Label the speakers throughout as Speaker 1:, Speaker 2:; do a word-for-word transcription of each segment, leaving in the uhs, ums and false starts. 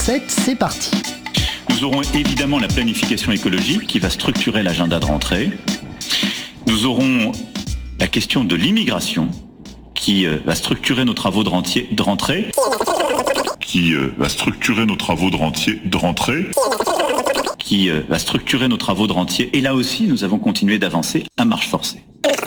Speaker 1: sept, c'est parti.
Speaker 2: Nous aurons évidemment la planification écologique qui va structurer l'agenda de rentrée. Nous aurons la question de l'immigration qui euh, va structurer nos travaux de, rentier, de rentrée.
Speaker 3: Qui euh, va structurer nos travaux de, rentier, de rentrée.
Speaker 2: Qui euh, va structurer nos travaux de rentier. Et là aussi, nous avons continué d'avancer à marche forcée.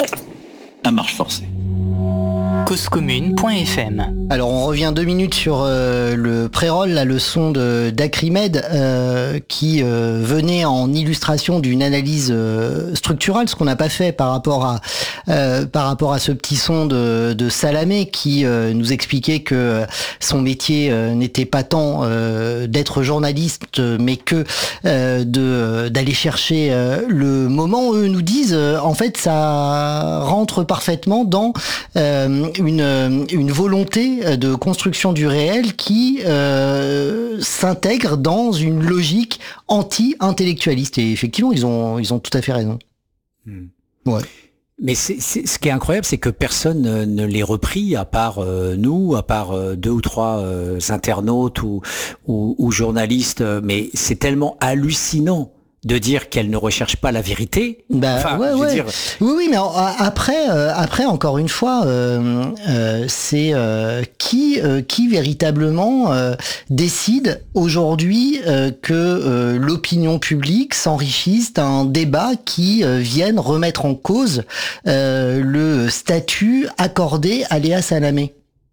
Speaker 2: À marche forcée.
Speaker 4: cause commune point f m.
Speaker 1: Alors on revient deux minutes sur euh, le pré-roll, la leçon de d'Acrimed euh, qui euh, venait en illustration d'une analyse euh, structurale, ce qu'on n'a pas fait par rapport à euh, par rapport à ce petit son de, de Salamé qui euh, nous expliquait que son métier euh, n'était pas tant euh, d'être journaliste, mais que euh, de d'aller chercher euh, le moment. Eux nous disent euh, en fait ça rentre parfaitement dans euh, une une volonté de construction du réel qui euh, s'intègre dans une logique anti-intellectualiste. Et effectivement, ils ont ils ont tout à fait raison.
Speaker 5: Mmh.
Speaker 1: Ouais.
Speaker 5: Mais c'est, c'est, ce qui est incroyable, c'est que personne ne, ne les reprit, à part euh, nous, à part euh, deux ou trois euh, internautes ou, ou, ou journalistes. Mais c'est tellement hallucinant de dire qu'elle ne recherche pas la vérité.
Speaker 1: Bah,
Speaker 5: enfin,
Speaker 1: ouais,
Speaker 5: je veux
Speaker 1: ouais.
Speaker 5: dire...
Speaker 1: Oui, oui, mais après, euh, après, encore une fois, euh, euh, c'est euh, qui, euh, qui véritablement euh, décide aujourd'hui euh, que euh, l'opinion publique s'enrichisse d'un débat qui euh, vienne remettre en cause euh, le statut accordé à Léa Salamé.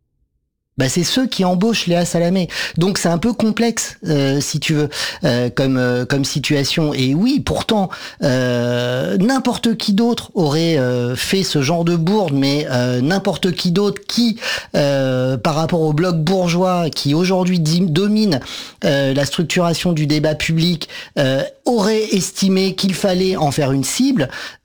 Speaker 1: Bah c'est ceux qui embauchent Léa Salamé. Donc c'est un peu complexe, euh, si tu veux, euh, comme euh, comme situation. Et oui, pourtant, euh, n'importe qui d'autre aurait euh, fait ce genre de bourde, mais euh, n'importe qui d'autre qui, euh, par rapport au bloc bourgeois qui aujourd'hui domine euh, la structuration du débat public, euh, aurait estimé qu'il fallait en faire une cible,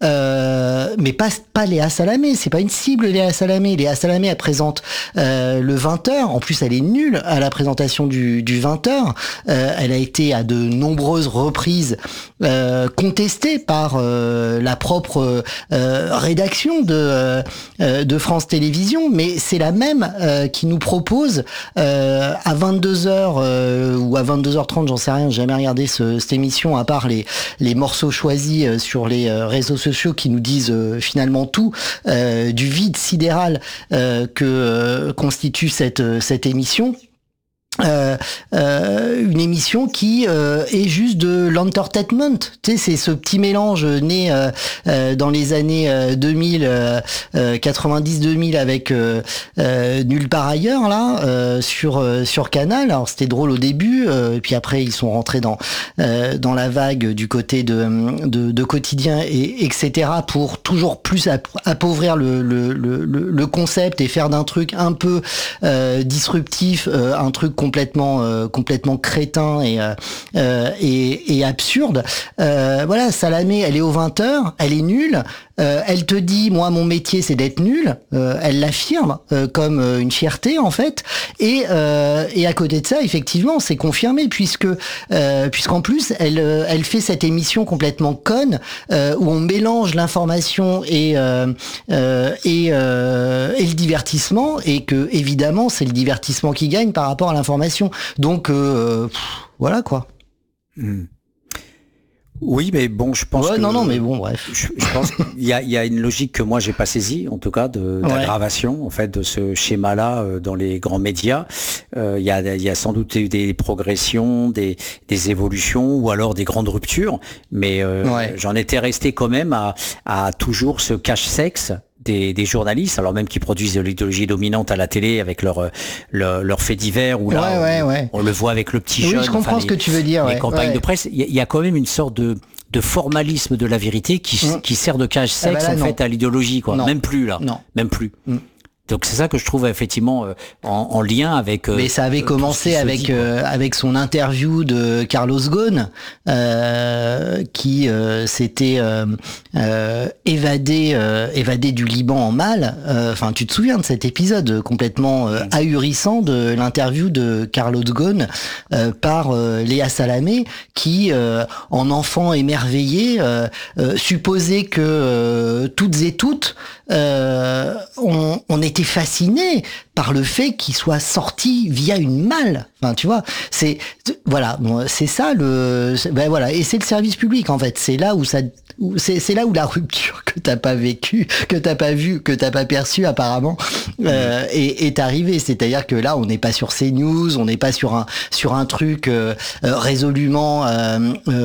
Speaker 1: euh, mais pas pas Léa Salamé. C'est pas une cible, Léa Salamé. Léa Salamé, elle présente euh, le vingt heures. En plus, elle est nulle à la présentation du, du vingt heures. Euh, elle a été à de nombreuses reprises euh, contestée par euh, la propre euh, rédaction de, euh, de France Télévisions, mais c'est la même euh, qui nous propose euh, à vingt-deux heures euh, ou à vingt-deux heures trente, j'en sais rien, j'ai jamais regardé ce, cette émission à part les, les morceaux choisis euh, sur les euh, réseaux sociaux qui nous disent euh, finalement tout euh, du vide sidéral euh, que euh, constitue cette cette émission. Euh, euh, une émission qui euh, est juste de l'entertainment, tu sais, c'est ce petit mélange né euh, euh, dans les années euh, deux mille, euh, euh, quatre-vingt-dix deux mille avec euh, euh, Nulle part ailleurs là euh, sur euh, sur Canal. Alors c'était drôle au début, euh, et puis après ils sont rentrés dans euh, dans la vague du côté de de, de Quotidien et etc pour toujours plus appauvrir le le le, le concept et faire d'un truc un peu euh, disruptif euh, un truc complètement euh, complètement crétin et euh, et, et absurde. Euh, voilà, Salamé, elle est aux vingt heures, elle est nulle. Euh, elle te dit, moi, mon métier, c'est d'être nulle. Euh, elle l'affirme euh, comme euh, une fierté, en fait. Et euh, et à côté de ça, effectivement, c'est confirmé puisque euh, puisqu'en plus, elle euh, elle fait cette émission complètement conne euh, où on mélange l'information et euh, euh, et euh, et le divertissement et que évidemment, c'est le divertissement qui gagne par rapport à l'information. Donc euh, pff, voilà quoi.
Speaker 5: Mmh. Oui, mais bon, je pense
Speaker 1: ouais,
Speaker 5: que...
Speaker 1: non, non, mais bon, bref.
Speaker 5: Je, je pense qu'il y a, il y a une logique que moi, j'ai pas saisie, en tout cas, de, d'aggravation, en fait, de ce schéma-là euh, dans les grands médias. Euh, il y a, il y a sans doute eu des progressions, des, des évolutions, ou alors des grandes ruptures, mais euh, ouais. j'en étais resté quand même à, à toujours ce cache-sexe Des, des journalistes, alors même qui produisent de l'idéologie dominante à la télé avec leurs leur, leur faits divers, où là
Speaker 1: ouais, ouais,
Speaker 5: on,
Speaker 1: ouais.
Speaker 5: on le voit avec le petit
Speaker 1: oui,
Speaker 5: jeune.
Speaker 1: je comprends
Speaker 5: enfin,
Speaker 1: ce
Speaker 5: les,
Speaker 1: que tu veux dire.
Speaker 5: Les
Speaker 1: ouais,
Speaker 5: campagnes
Speaker 1: ouais.
Speaker 5: de presse, il y, y a quand même une sorte de, de formalisme de la vérité qui, mmh. qui sert de cache-sexe ah bah là, en non. fait à l'idéologie, quoi.
Speaker 1: Non.
Speaker 5: Même plus là,
Speaker 1: non.
Speaker 5: même plus.
Speaker 1: Mmh.
Speaker 5: Donc c'est ça que je trouve effectivement euh, en, en lien avec. Euh,
Speaker 1: Mais ça avait euh, commencé avec dit, euh, avec son interview de Carlos Ghosn, euh, qui euh, s'était euh, euh, évadé euh, évadé du Liban en mal. Enfin, euh, tu te souviens de cet épisode complètement euh, ahurissant de l'interview de Carlos Ghosn euh, par euh, Léa Salamé, qui euh, en enfant émerveillé euh, euh, supposait que euh, toutes et toutes euh, on, on était fascinés par le fait qu'il soit sorti via une malle. Enfin, tu vois, c'est voilà, c'est ça le, ben voilà, et c'est le service public en fait. C'est là où ça, c'est c'est là où la rupture que t'as pas vécue, que t'as pas vue, que t'as pas perçue apparemment euh, est, est arrivée. C'est-à-dire que là, on n'est pas sur CNews, on n'est pas sur un sur un truc euh, euh, résolument euh,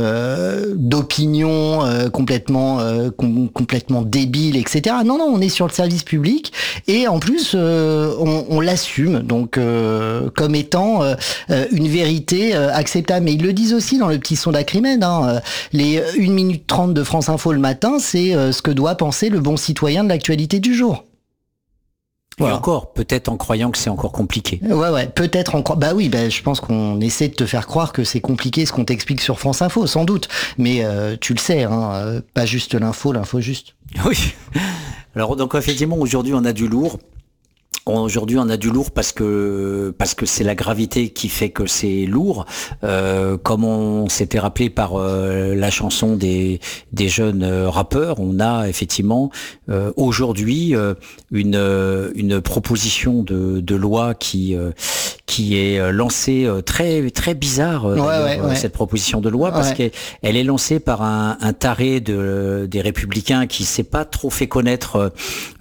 Speaker 1: euh, d'opinion euh, complètement euh, com- complètement débile, et cetera. Non, non, on est sur le service public et en plus euh, on, on l'assume donc euh, comme étant euh, une vérité euh, acceptable. Mais ils le disent aussi dans le petit son d'Acrimède, hein, euh, les une minute trente de France Info le matin, c'est euh, ce que doit penser le bon citoyen de l'actualité du jour.
Speaker 5: Voilà. Et encore, peut-être en croyant que c'est encore compliqué.
Speaker 1: Ouais, ouais, peut-être en croyant. Bah oui, bah, je pense qu'on essaie de te faire croire que c'est compliqué ce qu'on t'explique sur France Info, sans doute. Mais euh, tu le sais, hein, euh, pas juste l'info, l'info juste.
Speaker 5: Oui. Alors donc effectivement, aujourd'hui on a du lourd. Aujourd'hui, on a du lourd parce que parce que c'est la gravité qui fait que c'est lourd. Euh, comme on s'était rappelé par euh, la chanson des des jeunes euh, rappeurs, on a effectivement euh, aujourd'hui euh, une une proposition de de loi qui euh, qui est lancée euh, très très bizarre. Euh,
Speaker 1: ouais, ouais, ouais.
Speaker 5: Cette proposition de loi parce ouais. qu'elle elle est lancée par un, un taré de des Républicains qui s'est pas trop fait connaître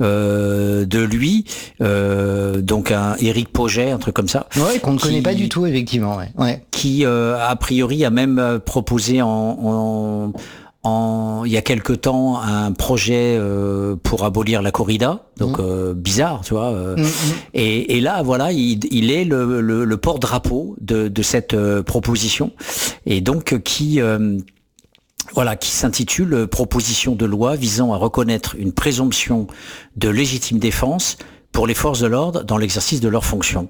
Speaker 5: euh, de lui. Euh, Euh, donc un Éric Pauget, un truc comme ça.
Speaker 1: Ouais, qu'on ne qui, connaît pas du tout, effectivement. Ouais. ouais.
Speaker 5: Qui, euh, a priori, a même proposé en, en, en il y a quelque temps un projet euh, pour abolir la corrida. Donc mmh. euh, bizarre, tu vois. Euh, mmh. et, et là, voilà, il, il est le, le, le porte-drapeau de, de cette euh, proposition, et donc qui euh, Voilà, qui s'intitule Proposition de loi visant à reconnaître une présomption de légitime défense pour les forces de l'ordre dans l'exercice de leurs fonctions.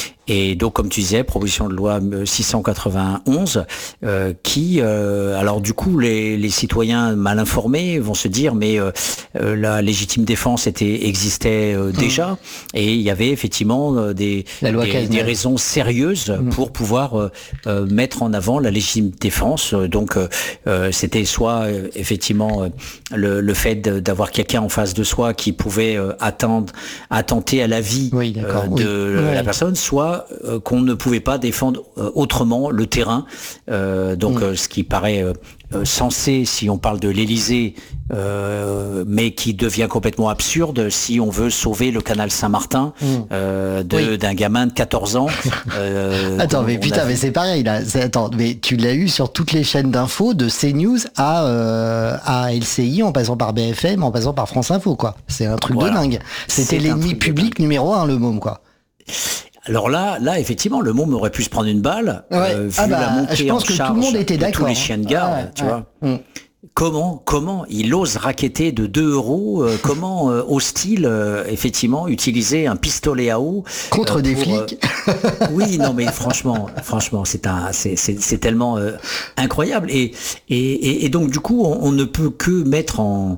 Speaker 5: Et donc, comme tu disais, proposition de loi six cent quatre-vingt-onze, euh, qui, euh, alors du coup, les, les citoyens mal informés vont se dire, mais euh, la légitime défense était existait euh, déjà, mmh. et il y avait effectivement euh, des, des, des raisons sérieuses mmh. pour pouvoir euh, euh, mettre en avant la légitime défense. Donc, euh, c'était soit euh, effectivement euh, le, le fait d'avoir quelqu'un en face de soi qui pouvait euh, attendre, attenter à la vie
Speaker 1: oui,
Speaker 5: euh, de oui. la
Speaker 1: oui.
Speaker 5: personne, soit euh, qu'on ne pouvait pas défendre euh, autrement le terrain. Euh, donc, mmh. euh, ce qui paraît euh, euh, sensé si on parle de l'Élysée, euh, mais qui devient complètement absurde si on veut sauver le canal Saint-Martin mmh. euh, de, oui. d'un gamin de quatorze ans.
Speaker 1: Euh, attends, mais putain, mais c'est pareil là. C'est, attends, mais tu l'as eu sur toutes les chaînes d'infos, de CNews à euh, à L C I, en passant par B F M, en passant par France Info, quoi. C'est un truc voilà. de dingue. C'était c'est l'ennemi public numéro un, le môme, quoi.
Speaker 5: Alors là, là, effectivement, le môme aurait pu se prendre une balle,
Speaker 1: ouais.
Speaker 5: euh, vu
Speaker 1: ah bah,
Speaker 5: la montée
Speaker 1: je pense
Speaker 5: en
Speaker 1: que
Speaker 5: charge
Speaker 1: tout le monde était
Speaker 5: de
Speaker 1: d'accord.
Speaker 5: tous les chiens de garde,
Speaker 1: ah ouais,
Speaker 5: tu
Speaker 1: ouais.
Speaker 5: vois.
Speaker 1: Mmh.
Speaker 5: Comment, comment il ose raqueter de deux euros euh, Comment euh, ose-t-il euh, effectivement utiliser un pistolet à eau
Speaker 1: contre euh, des
Speaker 5: pour,
Speaker 1: flics
Speaker 5: euh, Oui, non, mais franchement, franchement, c'est un, c'est, c'est, c'est tellement euh, incroyable. Et, et, et, et donc du coup, on, on ne peut que mettre en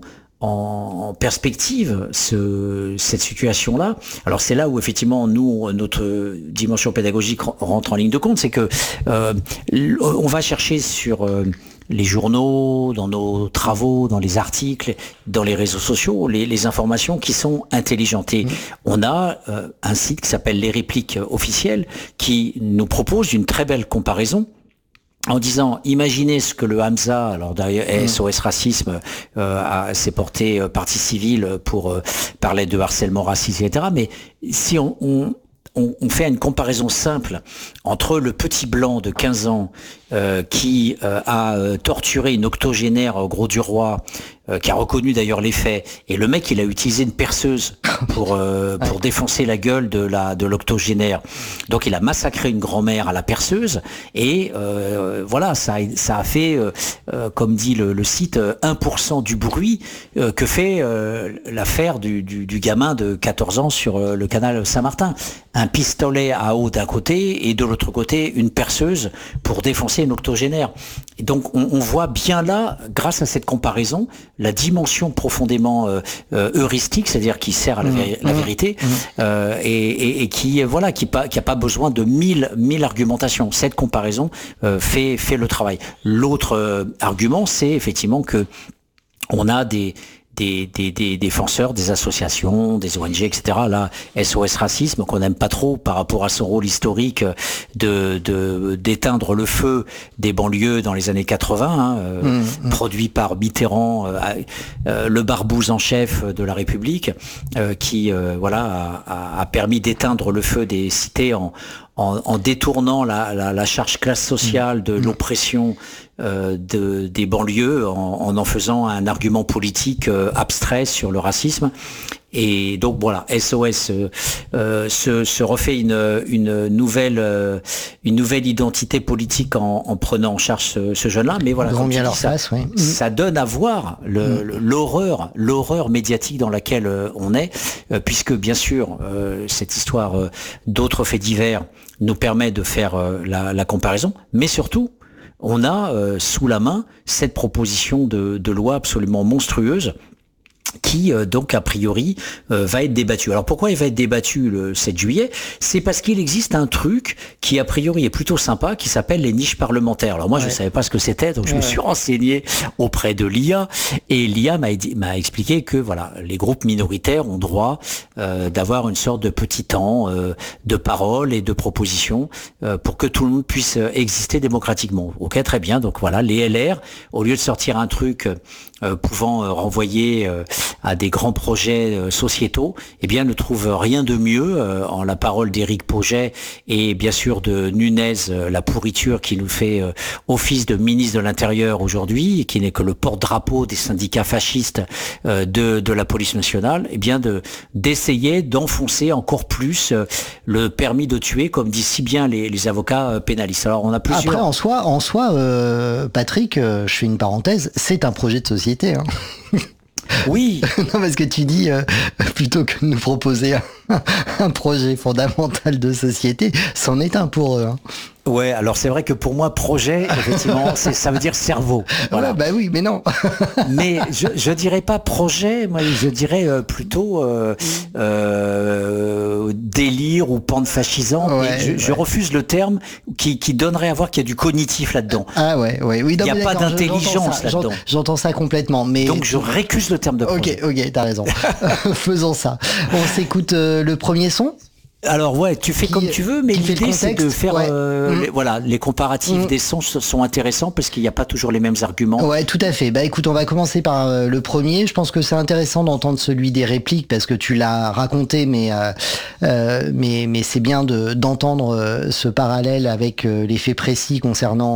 Speaker 5: en perspective ce, cette situation-là. Alors c'est là où effectivement nous, notre dimension pédagogique rentre en ligne de compte, c'est que euh, on va chercher sur euh, les journaux, dans nos travaux, dans les articles, dans les réseaux sociaux, les, les informations qui sont intelligentes. Et mmh. on a euh, un site qui s'appelle Les Répliques Officielles qui nous propose une très belle comparaison en disant, imaginez ce que le Hamza, alors d'ailleurs mmh. S O S Racisme, euh, a, s'est porté euh, partie civile pour euh, parler de harcèlement raciste, et cetera. Mais si on, on, on, on fait une comparaison simple entre le petit blanc de quinze ans euh, qui euh, a euh, torturé une octogénaire au Gros du Roi, euh, qui a reconnu d'ailleurs les faits, et le mec il a utilisé une perceuse pour euh, pour ouais. défoncer la gueule de la de l'octogénaire. Donc il a massacré une grand-mère à la perceuse, et euh, voilà, ça ça a fait euh, euh, comme dit le, le site un pour cent du bruit euh, que fait euh, l'affaire du, du du gamin de quatorze ans sur euh, le canal Saint-Martin. Un pistolet à eau d'un côté et de l'autre côté une perceuse pour défoncer une octogénaire. Et donc on, on voit bien là, grâce à cette comparaison, la dimension profondément euh, euh, heuristique, c'est-à-dire qui sert à la, vé- mmh, la vérité, mmh. euh, et, et, et qui voilà, qui pas qui a pas besoin de mille mille argumentations. Cette comparaison euh, fait fait le travail. L'autre euh, argument, c'est effectivement que on a des des, des, des défenseurs, des associations, des O N G, et cetera. Là, S O S Racisme, qu'on n'aime pas trop par rapport à son rôle historique de, de d'éteindre le feu des banlieues dans les années quatre-vingts, hein, euh, mmh, produit par Mitterrand, euh, euh, le barbouze en chef de la République, euh, qui euh, voilà a, a permis d'éteindre le feu des cités en En, en détournant la, la, la charge classe sociale de l'oppression euh, de, des banlieues, en, en en faisant un argument politique euh, abstrait sur le racisme. Et donc voilà, S O S euh, euh, se, se refait une, une nouvelle euh, une nouvelle identité politique en, en prenant en charge ce, ce jeune-là. Mais voilà, comme tu dis, ça, face, oui. ça donne à voir le, mmh. l'horreur l'horreur médiatique dans laquelle euh, on est, euh, puisque bien sûr euh, cette histoire euh, d'autres faits divers nous permet de faire euh, la, la comparaison, mais surtout on a euh, sous la main cette proposition de, de loi absolument monstrueuse qui euh, donc a priori euh, va être débattu. Alors pourquoi il va être débattu le sept juillet ? C'est parce qu'il existe un truc qui a priori est plutôt sympa, qui s'appelle les niches parlementaires. Alors moi ouais. je savais pas ce que c'était, donc je ouais. me suis renseigné auprès de l'I A, et l'I A m'a, m'a expliqué que voilà, les groupes minoritaires ont droit euh, d'avoir une sorte de petit temps euh, de parole et de proposition euh, pour que tout le monde puisse exister démocratiquement. Ok, très bien. Donc voilà, les L R, au lieu de sortir un truc euh, pouvant euh, renvoyer euh, à des grands projets euh, sociétaux, eh bien ne trouve rien de mieux euh, en la parole d'Éric Pauget et bien sûr de Nunez, euh, la pourriture qui nous fait euh, office de ministre de l'Intérieur aujourd'hui et qui n'est que le porte-drapeau des syndicats fascistes euh, de de la police nationale, eh bien de d'essayer d'enfoncer encore plus euh, le permis de tuer, comme disent si bien les, les avocats euh, pénalistes. Alors on a plusieurs.
Speaker 1: Après en soi, en soi, euh, Patrick, euh, je fais une parenthèse, c'est un projet de société. Hein.
Speaker 5: Oui.
Speaker 1: Non, parce que tu dis, euh, plutôt que de nous proposer un, un projet fondamental de société, c'en est un pour eux. Hein.
Speaker 5: Ouais, alors c'est vrai que pour moi, projet, effectivement, c'est, ça veut dire cerveau. Voilà.
Speaker 1: Ouais, bah oui, mais non.
Speaker 5: Mais je, je dirais pas projet, moi je dirais euh, plutôt euh, euh, délire ou pente fascisant.
Speaker 1: Ouais,
Speaker 5: je,
Speaker 1: ouais.
Speaker 5: je refuse le terme qui, qui donnerait à voir qu'il y a du cognitif là-dedans.
Speaker 1: Ah ouais, ouais, oui.
Speaker 5: Il n'y a pas d'intelligence
Speaker 1: j'entends
Speaker 5: là-dedans.
Speaker 1: J'entends ça complètement, mais
Speaker 5: donc je récuse le terme de projet.
Speaker 1: Ok, ok, t'as raison. Faisons ça. On s'écoute euh, le premier son.
Speaker 5: Alors ouais, tu fais qui, comme tu veux, mais l'idée c'est de faire
Speaker 1: ouais.
Speaker 5: euh,
Speaker 1: mmh.
Speaker 5: les, voilà, les comparatifs mmh. des sons sont intéressants parce qu'il n'y a pas toujours les mêmes arguments.
Speaker 1: Ouais, tout à fait. Bah écoute, on va commencer par euh, le premier. Je pense que c'est intéressant d'entendre celui des répliques parce que tu l'as raconté, mais euh, euh, mais mais c'est bien de d'entendre euh, ce parallèle avec euh, les faits précis concernant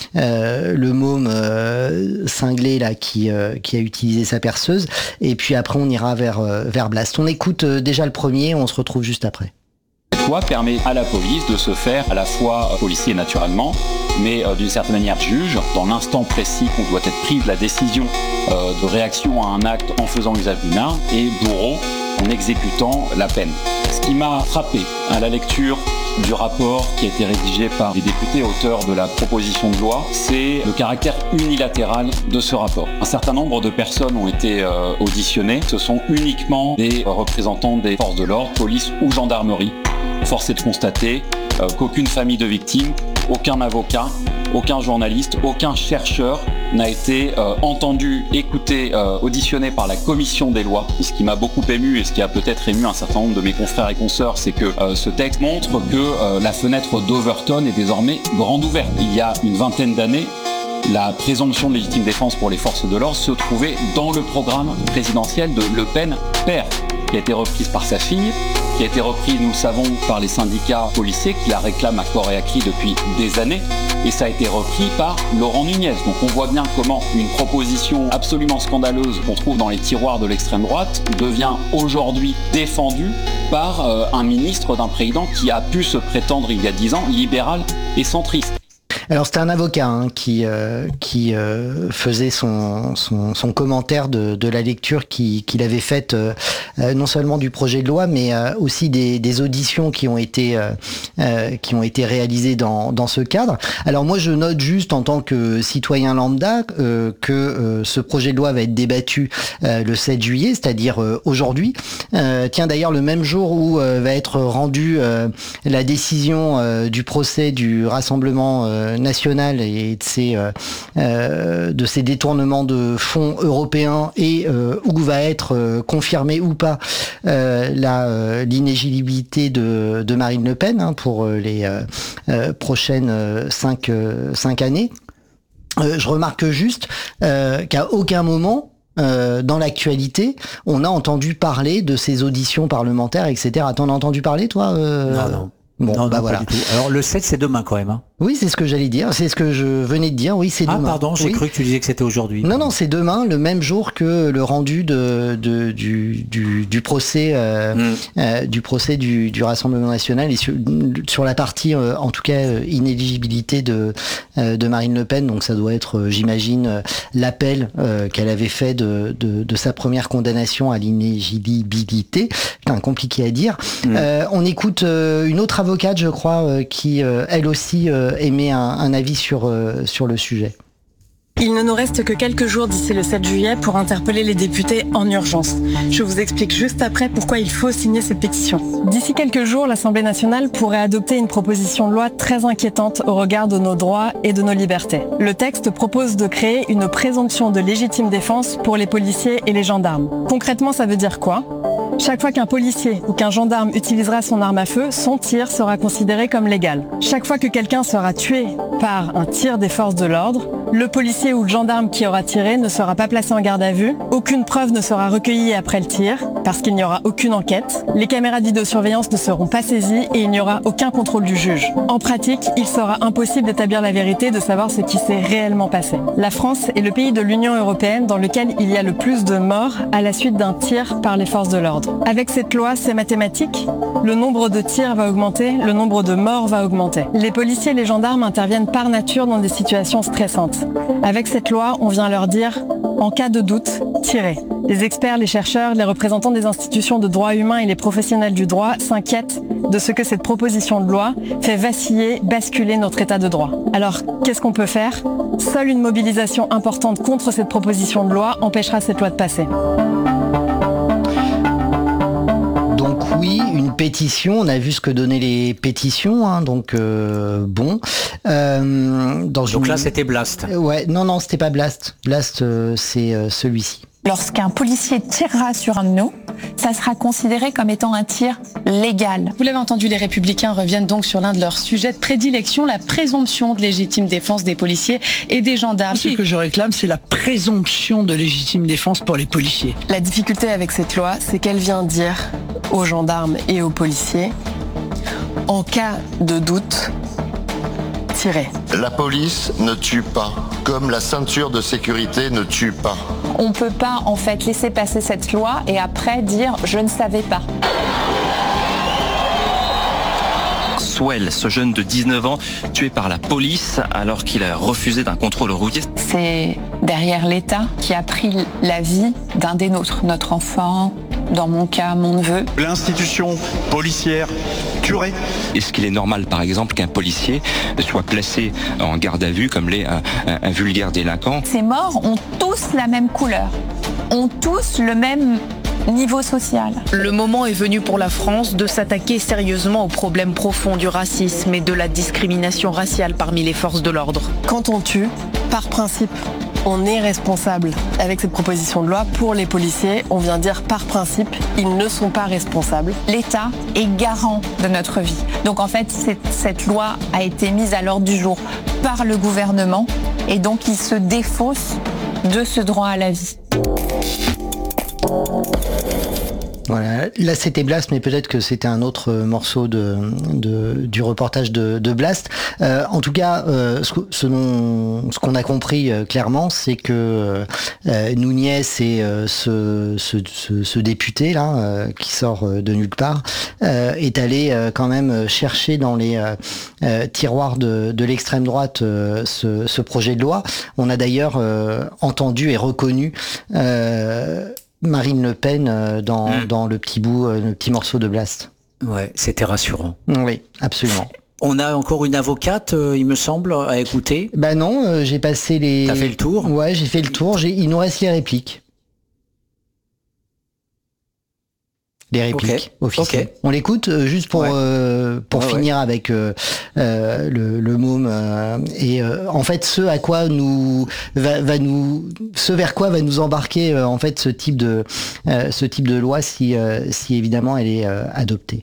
Speaker 1: euh, le môme euh, cinglé là qui euh, qui a utilisé sa perceuse. Et puis après on ira vers euh, vers Blast. On écoute euh, déjà le premier, on se retrouve juste après.
Speaker 6: Cette loi permet à la police de se faire à la fois policier naturellement, mais euh, d'une certaine manière juge, dans l'instant précis qu'on doit être prise la décision euh, de réaction à un acte en faisant usage d'une arme, et bourreau en exécutant la peine. Ce qui m'a frappé à la lecture du rapport qui a été rédigé par les députés auteurs de la proposition de loi, c'est le caractère unilatéral de ce rapport. Un certain nombre de personnes ont été euh, auditionnées. Ce sont uniquement des représentants des forces de l'ordre, police ou gendarmerie. Force est de constater euh, qu'aucune famille de victimes, aucun avocat, aucun journaliste, aucun chercheur n'a été euh, entendu, écouté, euh, auditionné par la commission des lois. Et ce qui m'a beaucoup ému et ce qui a peut-être ému un certain nombre de mes confrères et consoeurs, c'est que euh, ce texte montre que euh, la fenêtre d'Overton est désormais grande ouverte. Il y a une vingtaine d'années, la présomption de légitime défense pour les forces de l'ordre se trouvait dans le programme présidentiel de Le Pen père, qui a été reprise par sa fille, qui a été reprise, nous le savons, par les syndicats policiers qui la réclament à corps et à cri depuis des années, et ça a été repris par Laurent Nunez. Donc on voit bien comment une proposition absolument scandaleuse qu'on trouve dans les tiroirs de l'extrême droite devient aujourd'hui défendue par euh, un ministre d'un président qui a pu se prétendre il y a dix ans libéral et centriste.
Speaker 1: Alors c'était un avocat hein, qui euh, qui euh, faisait son, son son commentaire de de la lecture qui qu'il avait faite euh, non seulement du projet de loi mais euh, aussi des des auditions qui ont été euh, euh, qui ont été réalisées dans dans ce cadre. Alors moi je note juste en tant que citoyen lambda euh, que euh, ce projet de loi va être débattu euh, le sept juillet, c'est-à-dire euh, aujourd'hui. Euh, tiens d'ailleurs le même jour où euh, va être rendue euh, la décision euh, du procès du Rassemblement euh, nationale et de ces, euh, euh, de ces détournements de fonds européens et euh, où va être euh, confirmée ou pas euh, la euh, l'inéligibilité de, de Marine Le Pen hein, pour euh, les euh, euh, prochaines euh, cinq, euh, cinq années. Euh, je remarque juste euh, qu'à aucun moment Euh, dans l'actualité, on a entendu parler de ces auditions parlementaires, et cetera. T'en as entendu parler, toi euh...
Speaker 5: Non, non.
Speaker 1: Bon,
Speaker 5: non,
Speaker 1: bah
Speaker 5: non,
Speaker 1: voilà.
Speaker 5: pas du tout. Alors le sept, c'est demain quand même. Hein.
Speaker 1: Oui, c'est ce que j'allais dire. C'est ce que je venais de dire. Oui, c'est
Speaker 5: ah,
Speaker 1: demain.
Speaker 5: Ah pardon, j'ai
Speaker 1: oui.
Speaker 5: cru que tu disais que c'était aujourd'hui.
Speaker 1: Non, non, c'est demain, le même jour que le rendu de, de du, du, du procès, euh, mm. euh, du procès du, du Rassemblement national et sur, sur la partie, euh, en tout cas, euh, inéligibilité de euh, de Marine Le Pen. Donc ça doit être, euh, j'imagine, euh, l'appel euh, qu'elle avait fait de, de de sa première condamnation à l'inéligibilité. Putain, compliqué à dire. Mm. Euh, on écoute euh, une autre avocate, je crois, euh, qui euh, elle aussi euh, émet un, un avis sur euh, sur le sujet.
Speaker 7: Il ne nous reste que quelques jours d'ici le sept juillet pour interpeller les députés en urgence. Je vous explique juste après pourquoi il faut signer cette pétition. D'ici quelques jours, l'Assemblée nationale pourrait adopter une proposition de loi très inquiétante au regard de nos droits et de nos libertés. Le texte propose de créer une présomption de légitime défense pour les policiers et les gendarmes. Concrètement, ça veut dire quoi ? Chaque fois qu'un policier ou qu'un gendarme utilisera son arme à feu, son tir sera considéré comme légal. Chaque fois que quelqu'un sera tué par un tir des forces de l'ordre, le policier ou le gendarme qui aura tiré ne sera pas placé en garde à vue, aucune preuve ne sera recueillie après le tir, parce qu'il n'y aura aucune enquête, les caméras de vidéosurveillance ne seront pas saisies et il n'y aura aucun contrôle du juge. En pratique, il sera impossible d'établir la vérité, de savoir ce qui s'est réellement passé. La France est le pays de l'Union européenne dans lequel il y a le plus de morts à la suite d'un tir par les forces de l'ordre. Avec cette loi, c'est mathématique. Le nombre de tirs va augmenter, le nombre de morts va augmenter. Les policiers et les gendarmes interviennent par nature dans des situations stressantes. Avec cette loi, on vient leur dire, en cas de doute, tirez. Les experts, les chercheurs, les représentants des institutions de droits humains et les professionnels du droit s'inquiètent de ce que cette proposition de loi fait vaciller, basculer notre état de droit. Alors, qu'est-ce qu'on peut faire ? Seule une mobilisation importante contre cette proposition de loi empêchera cette loi de passer.
Speaker 1: Oui, une pétition. On a vu ce que donnaient les pétitions, hein, donc euh, bon. Euh, dans
Speaker 5: donc
Speaker 1: une...
Speaker 5: là, c'était Blast.
Speaker 1: Euh, ouais, non, non, c'était pas Blast. Blast, euh, c'est euh, celui-ci.
Speaker 8: Lorsqu'un policier tirera sur un de nous, ça sera considéré comme étant un tir légal.
Speaker 7: Vous l'avez entendu, les Républicains reviennent donc sur l'un de leurs sujets de prédilection, la présomption de légitime défense des policiers et des gendarmes.
Speaker 9: Ce que je réclame, c'est la présomption de légitime défense pour les policiers.
Speaker 7: La difficulté avec cette loi, c'est qu'elle vient dire aux gendarmes et aux policiers, en cas de doute, tirez.
Speaker 10: La police ne tue pas, comme la ceinture de sécurité ne tue pas.
Speaker 8: On ne peut pas en fait laisser passer cette loi et après dire « je ne savais pas ».
Speaker 11: Swell, ce jeune de dix-neuf ans, tué par la police alors qu'il a refusé d'un contrôle routier.
Speaker 8: C'est derrière l'État qui a pris la vie d'un des nôtres, notre enfant, dans mon cas, mon neveu.
Speaker 12: L'institution policière tuerait.
Speaker 11: Est-ce qu'il est normal, par exemple, qu'un policier soit placé en garde à vue comme l'est un, un, un vulgaire délinquant ?
Speaker 8: Ces morts ont tous la même couleur, ont tous le même niveau social.
Speaker 13: Le moment est venu pour la France de s'attaquer sérieusement aux problèmes profonds du racisme et de la discrimination raciale parmi les forces de l'ordre.
Speaker 7: Quand on tue, par principe, on est responsable. Avec cette proposition de loi, pour les policiers, on vient dire par principe, ils ne sont pas responsables.
Speaker 8: L'État est garant de notre vie. Donc en fait, cette, cette loi a été mise à l'ordre du jour par le gouvernement et donc il se défausse de ce droit à la vie.
Speaker 1: Voilà, là c'était Blast, mais peut-être que c'était un autre morceau de, de du reportage de, de Blast. Euh, en tout cas, euh, ce, ce, dont, ce qu'on a compris euh, clairement, c'est que euh, Núñez et euh, ce, ce, ce, ce député là euh, qui sort de nulle part euh, est allé euh, quand même chercher dans les euh, euh, tiroirs de, de l'extrême droite euh, ce, ce projet de loi. On a d'ailleurs euh, entendu et reconnu Euh, Marine Le Pen euh, dans, mmh. dans le petit bout, euh, le petit morceau de Blast.
Speaker 5: Ouais, c'était rassurant.
Speaker 1: Oui, absolument.
Speaker 5: On a encore une avocate, euh, il me semble, à écouter.
Speaker 1: Bah non, euh, j'ai passé les...
Speaker 5: T'as fait le tour ?
Speaker 1: Ouais, j'ai fait le tour. J'ai... Il nous reste les répliques. Les répliques okay. officielles. Okay. On l'écoute euh, juste pour ouais. euh, pour ouais, finir ouais. avec euh, euh, le, le môme euh, et euh, en fait ce à quoi nous va, va nous ce vers quoi va nous embarquer euh, en fait ce type de euh, ce type de loi si euh, si évidemment elle est euh, adoptée.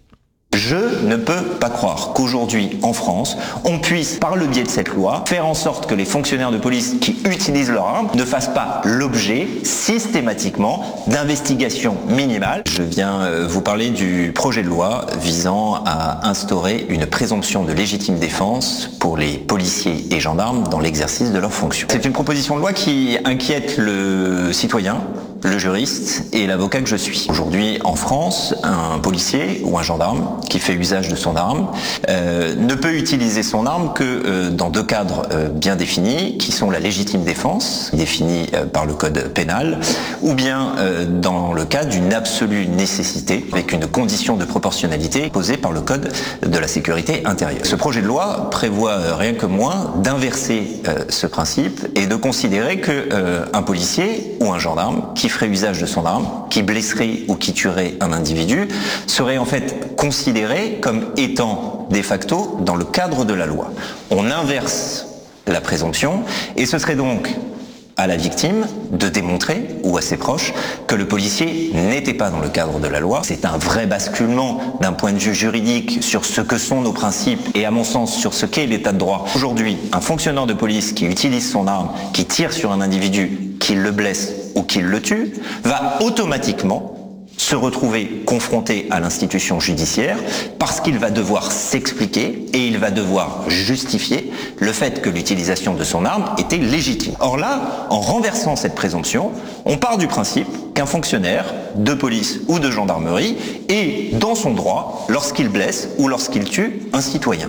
Speaker 14: Je ne peux pas croire qu'aujourd'hui, en France, on puisse, par le biais de cette loi, faire en sorte que les fonctionnaires de police qui utilisent leur arme ne fassent pas l'objet, systématiquement, d'investigations minimales. Je viens vous parler du projet de loi visant à instaurer une présomption de légitime défense pour les policiers et gendarmes dans l'exercice de leurs fonctions. C'est une proposition de loi qui inquiète le citoyen, le juriste et l'avocat que je suis. Aujourd'hui, en France, un policier ou un gendarme qui fait usage de son arme euh, ne peut utiliser son arme que euh, dans deux cadres euh, bien définis, qui sont la légitime défense, définie euh, par le code pénal, ou bien euh, dans le cas d'une absolue nécessité, avec une condition de proportionnalité posée par le code de la sécurité intérieure. Ce projet de loi prévoit euh, rien que moins d'inverser euh, ce principe et de considérer que euh, un policier ou un gendarme qui ferait usage de son arme, qui blesserait ou qui tuerait un individu, serait en fait considéré comme étant de facto dans le cadre de la loi. On inverse la présomption et ce serait donc à la victime de démontrer, ou à ses proches, que le policier n'était pas dans le cadre de la loi. C'est un vrai basculement d'un point de vue juridique sur ce que sont nos principes et à mon sens sur ce qu'est l'état de droit. Aujourd'hui, un fonctionnaire de police qui utilise son arme, qui tire sur un individu, qui le blesse ou qui le tue, va automatiquement se retrouver confronté à l'institution judiciaire parce qu'il va devoir s'expliquer et il va devoir justifier le fait que l'utilisation de son arme était légitime. Or là, en renversant cette présomption, on part du principe qu'un fonctionnaire de police ou de gendarmerie est dans son droit lorsqu'il blesse ou lorsqu'il tue un citoyen.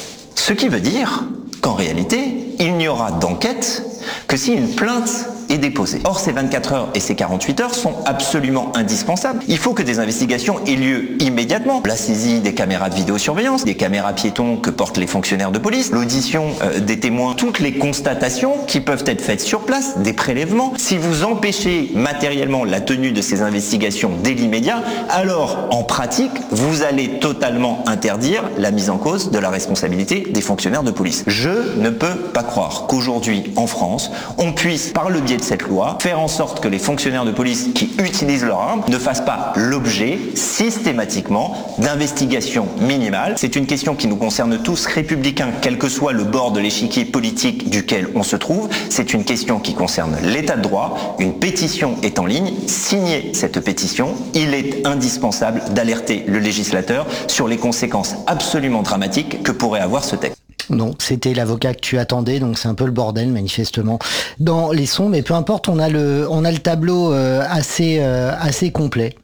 Speaker 14: Ce qui veut dire qu'en réalité, il n'y aura d'enquête que si une plainte est déposée. Or, ces vingt-quatre heures et ces quarante-huit heures sont absolument indispensables. Il faut que des investigations aient lieu immédiatement. La saisie des caméras de vidéosurveillance, des caméras piétons que portent les fonctionnaires de police, l'audition euh, des témoins, toutes les constatations qui peuvent être faites sur place, des prélèvements. Si vous empêchez matériellement la tenue de ces investigations dès l'immédiat, alors, en pratique, vous allez totalement interdire la mise en cause de la responsabilité des fonctionnaires de police. Je ne peux pas croire qu'aujourd'hui, en France, on puisse, par le biais de cette loi, faire en sorte que les fonctionnaires de police qui utilisent leur arme ne fassent pas l'objet systématiquement d'investigations minimales. C'est une question qui nous concerne tous, républicains, quel que soit le bord de l'échiquier politique duquel on se trouve. C'est une question qui concerne l'état de droit. Une pétition est en ligne. Signez cette pétition. Il est indispensable d'alerter le législateur sur les conséquences absolument dramatiques que pourrait avoir ce texte.
Speaker 1: Non, c'était l'avocat que tu attendais, donc c'est un peu le bordel manifestement dans les sons, mais peu importe, on a le on a le tableau euh, assez euh, assez complet.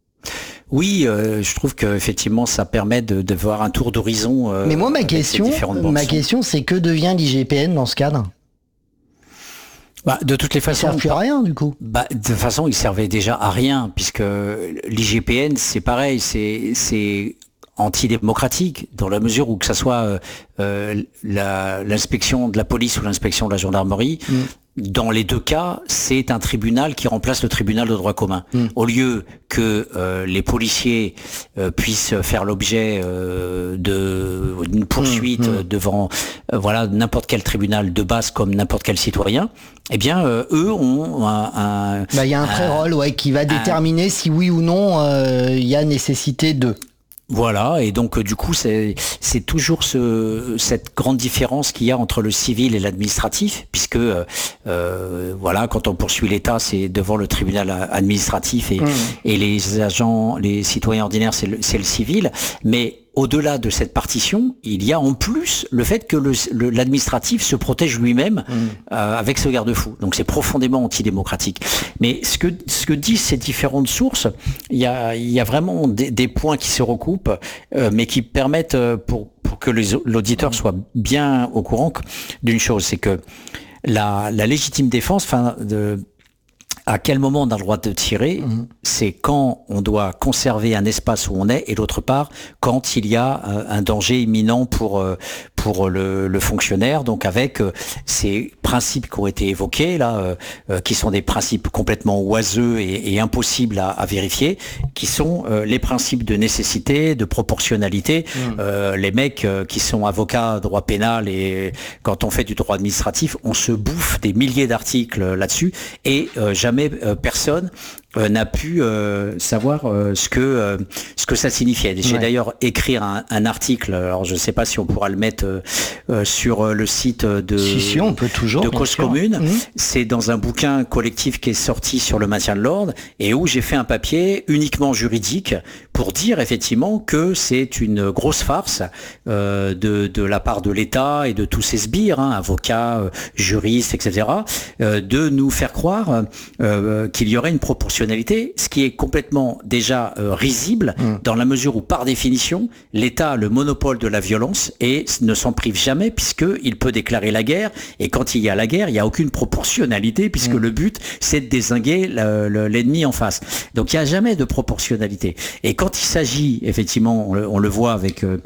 Speaker 5: Oui, euh, je trouve que effectivement ça permet de, de voir un tour d'horizon. Euh,
Speaker 1: mais moi ma question, ma question, c'est que devient l'I G P N dans ce cadre ?
Speaker 5: Bah, de toutes les façons,
Speaker 1: il sert plus à rien du coup.
Speaker 5: Bah, de toute façon, il servait déjà à rien puisque l'I G P N, c'est pareil, c'est c'est antidémocratique dans la mesure où que ça soit euh, la, l'inspection de la police ou l'inspection de la gendarmerie, mmh. dans les deux cas, c'est un tribunal qui remplace le tribunal de droit commun. Mmh. Au lieu que euh, les policiers euh, puissent faire l'objet euh, de d'une poursuite mmh. devant euh, voilà n'importe quel tribunal de base comme n'importe quel citoyen, eh bien euh, eux ont un, un
Speaker 1: bah il y a un pré-roll ouais qui va un, déterminer si oui ou non il euh, y a nécessité de.
Speaker 5: Voilà, et donc du coup c'est c'est toujours ce cette grande différence qu'il y a entre le civil et l'administratif, puisque euh, voilà, quand on poursuit l'État, c'est devant le tribunal administratif et mmh. et les agents, les citoyens ordinaires, c'est le c'est le civil, mais au-delà de cette partition, il y a en plus le fait que le, le, l'administratif se protège lui-même mmh. euh, avec ce garde-fou. Donc c'est profondément antidémocratique. Mais ce que ce que disent ces différentes sources, il y a il y a vraiment des, des points qui se recoupent, euh, mais qui permettent euh, pour pour que les, l'auditeur soit bien au courant d'une chose, c'est que la la légitime défense, enfin de à quel moment on a le droit de tirer, mmh. c'est quand on doit conserver un espace où on est, et d'autre part, quand il y a un danger imminent pour pour le, le fonctionnaire. Donc avec, c'est principes qui ont été évoqués là, euh, euh, qui sont des principes complètement oiseux et, et impossibles à, à vérifier, qui sont euh, les principes de nécessité, de proportionnalité. Mmh. Euh, les mecs euh, qui sont avocats droit pénal et quand on fait du droit administratif, on se bouffe des milliers d'articles là-dessus et euh, jamais euh, personne Euh, n'a pu euh, savoir euh, ce que euh, ce que ça signifiait. J'ai ouais. d'ailleurs écrit un, un article. Alors je ne sais pas si on pourra le mettre euh, euh, sur le site de
Speaker 1: si, si, on peut toujours,
Speaker 5: de Cause Commune. Mmh. C'est dans un bouquin collectif qui est sorti sur le maintien de l'ordre et où j'ai fait un papier uniquement juridique pour dire effectivement que c'est une grosse farce euh, de de la part de l'État et de tous ces sbires, hein, avocats, euh, juristes, et cetera, euh, de nous faire croire euh, qu'il y aurait une proportion, ce qui est complètement déjà euh, risible mmh. dans la mesure où, par définition, l'État a le monopole de la violence et ne s'en prive jamais puisqu'il peut déclarer la guerre. Et quand il y a la guerre, il n'y a aucune proportionnalité puisque mmh. le but, c'est de dézinguer le, le, l'ennemi en face. Donc, il n'y a jamais de proportionnalité. Et quand il s'agit, effectivement, on le, on le voit avec... Euh,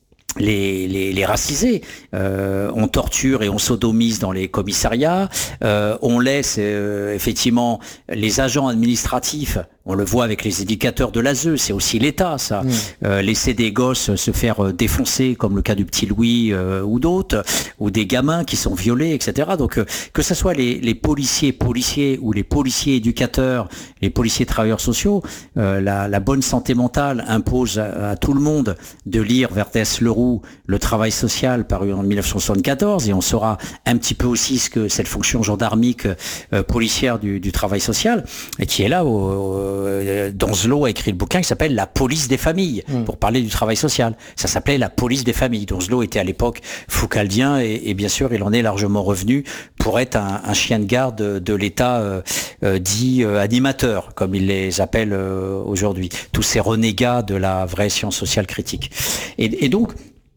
Speaker 5: Les, les, les racisés, euh, on torture et on sodomise dans les commissariats, euh, on laisse euh, effectivement les agents administratifs, on le voit avec les éducateurs de l'A S E, c'est aussi l'État ça, mmh. euh, laisser des gosses se faire défoncer comme le cas du petit Louis euh, ou d'autres, ou des gamins qui sont violés, et cetera. Donc euh, que ce soit les, les policiers policiers ou les policiers éducateurs, les policiers travailleurs sociaux, euh, la, la bonne santé mentale impose à, à tout le monde de lire Vertès Leroux Le travail social, paru en dix-neuf cent soixante-quatorze, et on saura un petit peu aussi ce que cette fonction gendarmique euh, policière du, du travail social, et qui est là, au, au, Donzelot a écrit le bouquin qui s'appelle La police des familles, mmh. pour parler du travail social. Ça s'appelait La police des familles. Donzelot était à l'époque foucaldien, et, et bien sûr, il en est largement revenu pour être un, un chien de garde de, de l'État euh, euh, dit euh, animateur, comme il les appelle euh, aujourd'hui. Tous ces renégats de la vraie science sociale critique. Et, et donc,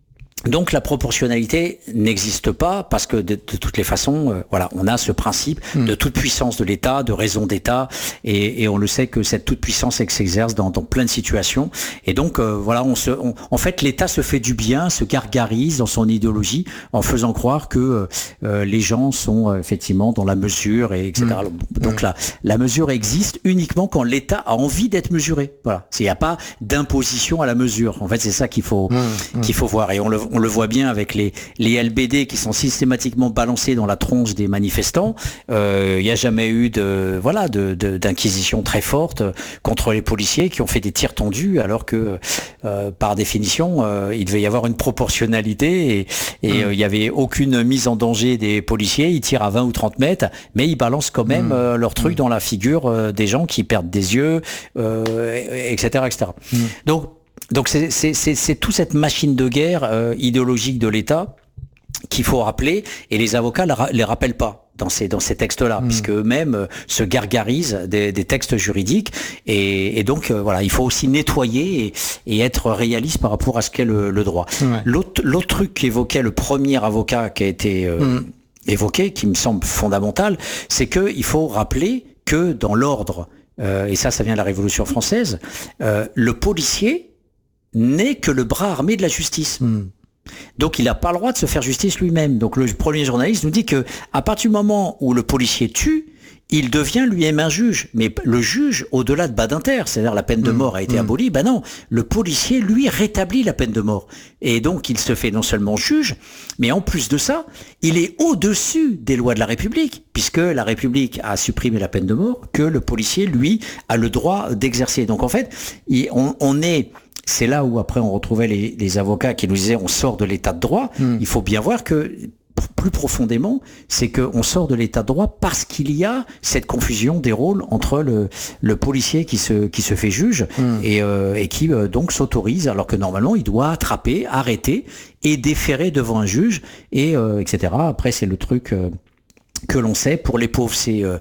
Speaker 5: Donc la proportionnalité n'existe pas parce que de, de toutes les façons, euh, voilà, on a ce principe mmh. de toute puissance de l'État, de raison d'État, et, et on le sait que cette toute puissance s'exerce dans, dans plein de situations. Et donc euh, voilà, on se, on, en fait, l'État se fait du bien, se gargarise dans son idéologie en faisant croire que euh, les gens sont euh, effectivement dans la mesure, et etc. Mmh. Donc mmh. la, la mesure existe uniquement quand l'État a envie d'être mesuré. Voilà, il n'y a pas d'imposition à la mesure. En fait, c'est ça qu'il faut mmh. qu'il faut voir, et on le On le voit bien avec les, les L B D qui sont systématiquement balancés dans la tronche des manifestants. Il euh, n'y a jamais eu de, voilà, de, de, d'inquisition très forte contre les policiers qui ont fait des tirs tendus, alors que, euh, par définition, euh, il devait y avoir une proportionnalité et il mmh. euh, n'y avait aucune mise en danger des policiers. Ils tirent à vingt ou trente mètres, mais ils balancent quand même mmh. euh, leur truc mmh. dans la figure euh, des gens qui perdent des yeux, euh, et cetera, et cetera. Mmh. Donc, Donc c'est, c'est, c'est, c'est toute cette machine de guerre euh, idéologique de l'État qu'il faut rappeler, et les avocats ne les rappellent pas dans ces, dans ces textes-là, mmh. puisque eux-mêmes euh, se gargarisent des, des textes juridiques, et, et donc euh, voilà, il faut aussi nettoyer et, et être réaliste par rapport à ce qu'est le, le droit. Ouais. L'autre, l'autre truc qu'évoquait le premier avocat qui a été euh, mmh. évoqué, qui me semble fondamental, c'est qu'il faut rappeler que dans l'ordre, euh, et ça, ça vient de la Révolution française, euh, le policier n'est que le bras armé de la justice. Mmh. Donc il n'a pas le droit de se faire justice lui-même. Donc le premier journaliste nous dit que à partir du moment où le policier tue, il devient lui-même un juge. Mais le juge, au-delà de Badinter, c'est-à-dire la peine de mort a été mmh. abolie, ben non, le policier, lui, rétablit la peine de mort. Et donc il se fait non seulement juge, mais en plus de ça, il est au-dessus des lois de la République, puisque la République a supprimé la peine de mort, que le policier, lui, a le droit d'exercer. Donc en fait, on, on est... C'est là où après on retrouvait les, les avocats qui nous disaient on sort de l'état de droit. Mmh. Il faut bien voir que plus profondément, c'est qu'on sort de l'état de droit parce qu'il y a cette confusion des rôles entre le, le policier qui se, qui se fait juge mmh. et, euh, et qui euh, donc s'autorise, alors que normalement il doit attraper, arrêter et déférer devant un juge, et euh, et cetera. Après c'est le truc... Euh, que l'on sait, pour les pauvres, c'est euh,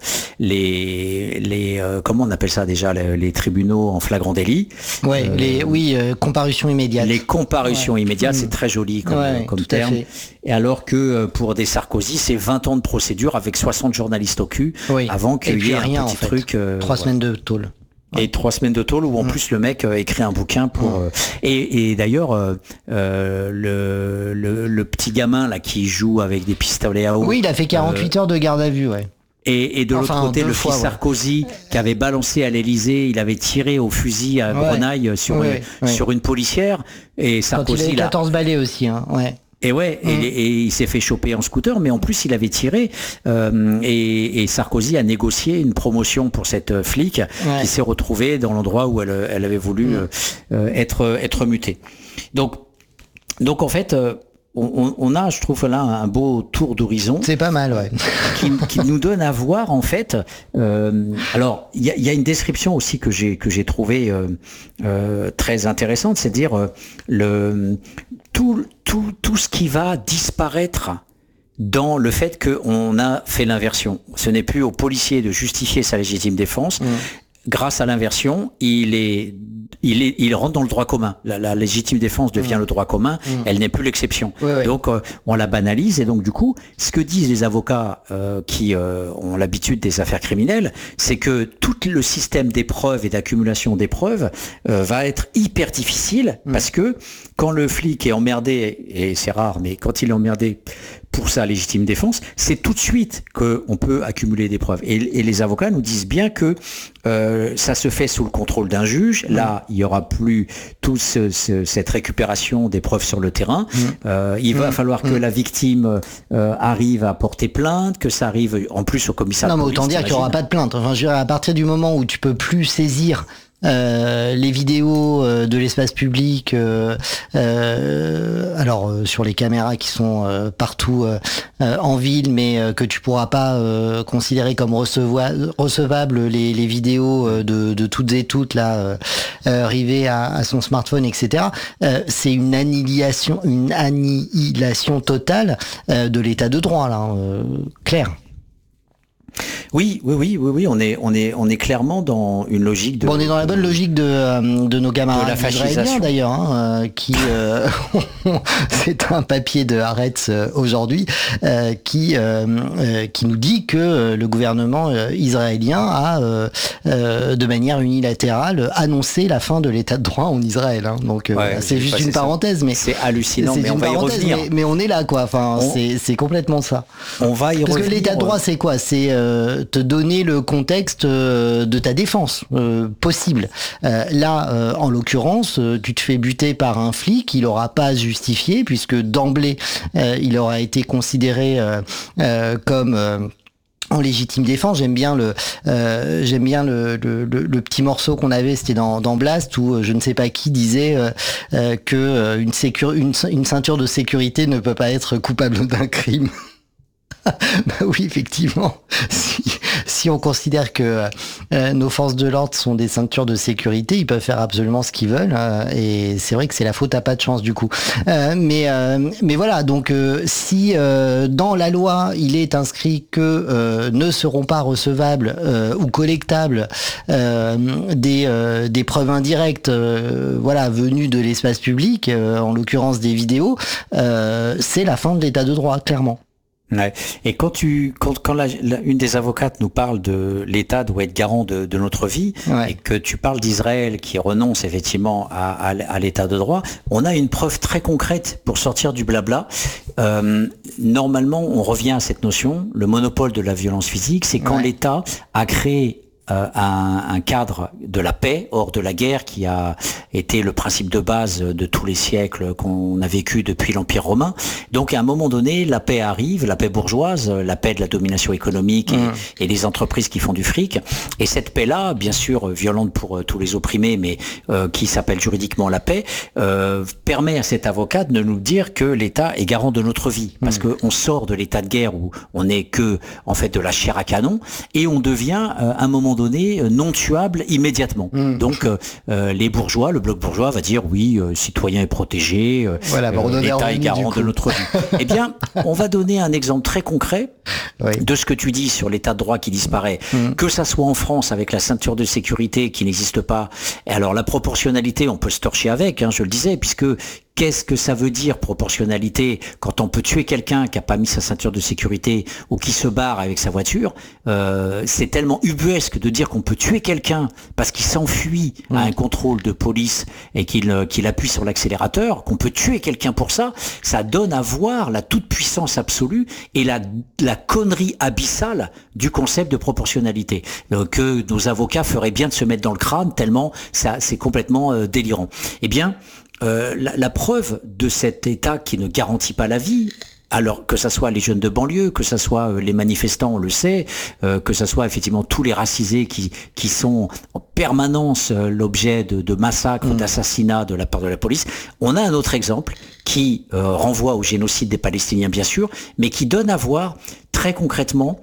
Speaker 5: les les euh, comment on appelle ça déjà, les, les tribunaux en flagrant délit.
Speaker 1: Ouais, euh, les oui, euh, comparution immédiate.
Speaker 5: Les comparutions ouais. immédiates, mmh. c'est très joli comme,
Speaker 1: ouais,
Speaker 5: comme terme. Et alors que pour des Sarkozy, c'est vingt ans de procédure avec soixante journalistes au cul, oui. avant qu'il y ait
Speaker 1: rien,
Speaker 5: un petit
Speaker 1: en fait.
Speaker 5: truc. Euh,
Speaker 1: Trois
Speaker 5: voilà.
Speaker 1: semaines de tôle.
Speaker 5: Et trois semaines de tôle où en mmh. plus le mec euh, écrit un bouquin pour mmh. euh, et, et d'ailleurs euh, euh, le, le le petit gamin là qui joue avec des pistolets à eau.
Speaker 1: Oui, il a fait quarante-huit euh, heures de garde à vue, ouais.
Speaker 5: Et, et de enfin, l'autre côté, le fois, fils ouais. Sarkozy qui avait balancé à l'Élysée, il avait tiré au fusil à ouais. grenaille sur ouais, une, ouais. sur une policière et Sarkozy.
Speaker 1: Quand il avait quatorze balais aussi, hein. Ouais.
Speaker 5: Et ouais, mmh. et, et il s'est fait choper en scooter, mais en plus il avait tiré euh, et, et Sarkozy a négocié une promotion pour cette flic ouais. qui s'est retrouvée dans l'endroit où elle, elle avait voulu mmh. euh, être être mutée. Donc donc en fait. Euh, On, on a, je trouve là, un beau tour d'horizon.
Speaker 1: C'est pas mal, ouais.
Speaker 5: qui, qui nous donne à voir, en fait. Euh, alors, il y a, y a une description aussi que j'ai que j'ai trouvé euh, euh, très intéressante, c'est-à-dire euh, le tout tout tout ce qui va disparaître dans le fait qu'on a fait l'inversion. Ce n'est plus aux policiers de justifier sa légitime défense. Mmh. Grâce à l'inversion, il est Il, est, il rentre dans le droit commun. La, la légitime défense devient mmh. le droit commun. Mmh. Elle n'est plus l'exception. Oui, oui. Donc, euh, on la banalise. Et donc, du coup, ce que disent les avocats euh, qui euh, ont l'habitude des affaires criminelles, c'est que tout le système d'épreuves et d'accumulation d'épreuves euh, va être hyper difficile mmh. parce que quand le flic est emmerdé, et c'est rare, mais quand il est emmerdé pour sa légitime défense, c'est tout de suite qu'on peut accumuler des preuves. Et, et les avocats nous disent bien que euh, ça se fait sous le contrôle d'un juge. Mmh. Là, il y aura plus toute ce, ce, cette récupération des preuves sur le terrain. Mmh. Euh, il mmh. va falloir que mmh. la victime euh, arrive à porter plainte, que ça arrive en plus au commissariat.
Speaker 1: Non, mais
Speaker 5: autant
Speaker 1: dire qu'il n'y aura pas de plainte. Enfin, je dirais, à partir du moment où tu peux plus saisir Euh, les vidéos euh, de l'espace public, euh, euh, alors euh, sur les caméras qui sont euh, partout euh, euh, en ville, mais euh, que tu pourras pas euh, considérer comme recevoir, recevables les, les vidéos euh, de, de toutes et toutes là euh, euh, arrivées à, à son smartphone, et cetera. Euh, c'est une annihilation, une annihilation totale euh, de l'état de droit là, euh, clair.
Speaker 5: Oui, oui, oui, oui, oui, on est, on est, on est clairement dans une logique de.
Speaker 1: Bon, on est dans la bonne logique de de nos camarades israéliens d'ailleurs, hein, euh, qui euh, c'est un papier de Haaretz euh, aujourd'hui euh, qui euh, euh, qui nous dit que euh, le gouvernement euh, israélien a euh, euh, de manière unilatérale annoncé la fin de l'état de droit en Israël. Hein. Donc euh, ouais, c'est juste une parenthèse, ça. mais
Speaker 5: c'est hallucinant. C'est mais on va y revenir.
Speaker 1: Mais, mais on est là, quoi. Enfin, on... c'est c'est complètement ça.
Speaker 5: On va y
Speaker 1: Parce
Speaker 5: revenir.
Speaker 1: Parce que l'état de droit, c'est quoi? C'est euh, te donner le contexte euh, de ta défense euh, possible. Euh, là, euh, en l'occurrence, euh, tu te fais buter par un flic, il n'aura pas à justifier puisque d'emblée, euh, il aura été considéré euh, euh, comme euh, en légitime défense. J'aime bien le euh, j'aime bien le, le, le, le petit morceau qu'on avait, c'était dans, dans Blast, où euh, je ne sais pas qui disait euh, euh, que euh, une, sécur- une, une ceinture de sécurité ne peut pas être coupable d'un crime. Bah oui, effectivement. Si, si on considère que euh, nos forces de l'ordre sont des ceintures de sécurité, ils peuvent faire absolument ce qu'ils veulent. Euh, et c'est vrai que c'est la faute à pas de chance du coup. Euh, mais euh, mais voilà. Donc euh, si euh, dans la loi il est inscrit que euh, ne seront pas recevables euh, ou collectables euh, des euh, des preuves indirectes, euh, voilà, venues de l'espace public, euh, en l'occurrence des vidéos, euh, c'est la fin de l'état de droit, clairement.
Speaker 5: Ouais. Et quand tu, quand, quand la, la, une des avocates nous parle de l'État doit être garant de, de notre vie, ouais. et que tu parles d'Israël qui renonce effectivement à, à, à l'État de droit, on a une preuve très concrète pour sortir du blabla. Euh, normalement, on revient à cette notion, le monopole de la violence physique, c'est quand ouais. l'État a créé Euh, un, un cadre de la paix hors de la guerre qui a été le principe de base de tous les siècles qu'on a vécu depuis l'Empire romain. Donc à un moment donné, la paix arrive, la paix bourgeoise, la paix de la domination économique et, mmh. et des entreprises qui font du fric. Et cette paix-là, bien sûr violente pour euh, tous les opprimés, mais euh, qui s'appelle juridiquement la paix, euh, permet à cet avocat de nous dire que l'État est garant de notre vie. Parce mmh. qu'on sort de l'état de guerre où on n'est que en fait de la chair à canon et on devient euh, à un moment donné non tuable immédiatement. Mmh. Donc euh, les bourgeois, le bloc bourgeois va dire oui, euh, citoyen est protégé, euh,
Speaker 1: voilà, bah,
Speaker 5: euh, l'État est garant de notre vie. Eh bien, on va donner un exemple très concret oui. de ce que tu dis sur l'état de droit qui disparaît, mmh. que ça soit en France avec la ceinture de sécurité qui n'existe pas. Et alors la proportionnalité, on peut se torcher avec, hein, je le disais, puisque qu'est-ce que ça veut dire proportionnalité quand on peut tuer quelqu'un qui a pas mis sa ceinture de sécurité ou qui se barre avec sa voiture. Euh, c'est tellement ubuesque de dire qu'on peut tuer quelqu'un parce qu'il s'enfuit mmh. à un contrôle de police et qu'il, qu'il appuie sur l'accélérateur, qu'on peut tuer quelqu'un pour ça. Ça donne à voir la toute-puissance absolue et la, la connerie abyssale du concept de proportionnalité euh, que nos avocats feraient bien de se mettre dans le crâne tellement ça, c'est complètement euh, délirant. Eh bien, euh, la, la preuve de cet État qui ne garantit pas la vie, alors que ça soit les jeunes de banlieue, que ça soit euh, les manifestants, on le sait, euh, que ça soit effectivement tous les racisés qui qui sont en permanence euh, l'objet de, de massacres, mmh. d'assassinats de la part de la police. On a un autre exemple qui euh, renvoie au génocide des Palestiniens, bien sûr, mais qui donne à voir très concrètement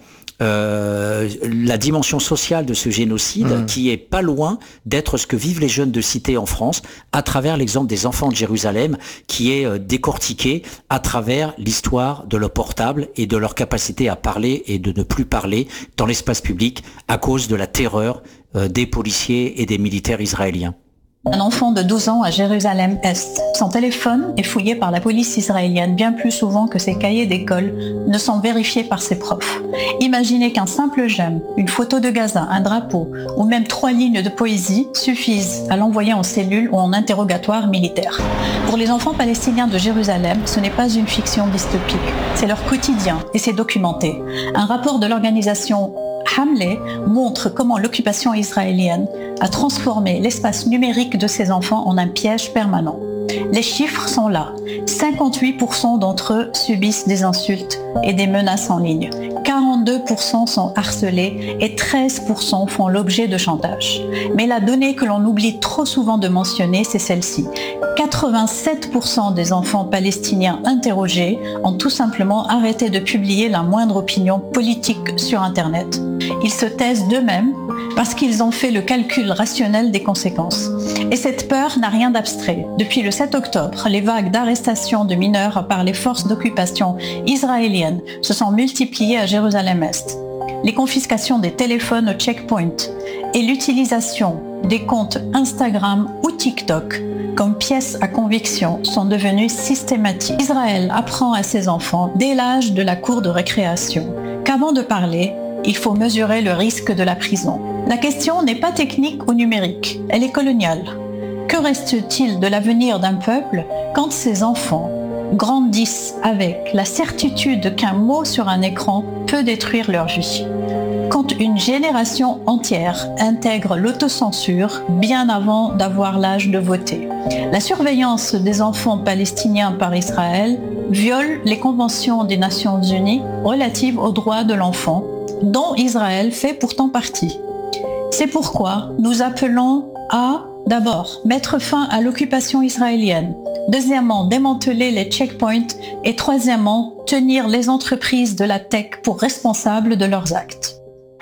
Speaker 5: Euh, la dimension sociale de ce génocide mmh. qui est pas loin d'être ce que vivent les jeunes de cité en France à travers l'exemple des enfants de Jérusalem qui est euh, décortiqué à travers l'histoire de leur portable et de leur capacité à parler et de ne plus parler dans l'espace public à cause de la terreur euh, des policiers et des militaires israéliens.
Speaker 15: Un enfant de douze ans à Jérusalem-Est. Son téléphone est fouillé par la police israélienne bien plus souvent que ses cahiers d'école ne sont vérifiés par ses profs. Imaginez qu'un simple j'aime, une photo de Gaza, un drapeau ou même trois lignes de poésie suffisent à l'envoyer en cellule ou en interrogatoire militaire. Pour les enfants palestiniens de Jérusalem, ce n'est pas une fiction dystopique, c'est leur quotidien et c'est documenté. Un rapport de l'organisation Hamlet montre comment l'occupation israélienne a transformé l'espace numérique de ces enfants en un piège permanent. Les chiffres sont là. cinquante-huit pour cent d'entre eux subissent des insultes et des menaces en ligne. quarante-deux pour cent sont harcelés et treize pour cent font l'objet de chantage. Mais la donnée que l'on oublie trop souvent de mentionner, c'est celle-ci. quatre-vingt-sept pour cent des enfants palestiniens interrogés ont tout simplement arrêté de publier la moindre opinion politique sur Internet. Ils se taisent d'eux-mêmes parce qu'ils ont fait le calcul rationnel des conséquences. Et cette peur n'a rien d'abstrait. Depuis le sept octobre, les vagues d'arrestations de mineurs par les forces d'occupation israéliennes se sont multipliées à Jérusalem-Est. Les confiscations des téléphones au checkpoint et l'utilisation des comptes Instagram ou TikTok comme pièces à conviction sont devenues systématiques. Israël apprend à ses enfants dès l'âge de la cour de récréation qu'avant de parler, il faut mesurer le risque de la prison. La question n'est pas technique ou numérique, elle est coloniale. Que reste-t-il de l'avenir d'un peuple quand ses enfants grandissent avec la certitude qu'un mot sur un écran peut détruire leur vie? Quand une génération entière intègre l'autocensure bien avant d'avoir l'âge de voter. La surveillance des enfants palestiniens par Israël viole les conventions des Nations Unies relatives aux droits de l'enfant, dont Israël fait pourtant partie. C'est pourquoi nous appelons à, d'abord, mettre fin à l'occupation israélienne, deuxièmement, démanteler les checkpoints et troisièmement, tenir les entreprises de la tech pour responsables de leurs actes.